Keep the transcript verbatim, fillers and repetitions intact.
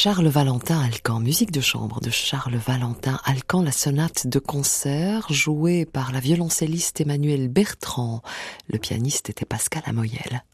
Charles Valentin Alcan, musique de chambre de Charles Valentin Alcan, la sonate de concert jouée par la violoncelliste Emmanuelle Bertrand. Le pianiste était Pascal Amoyel.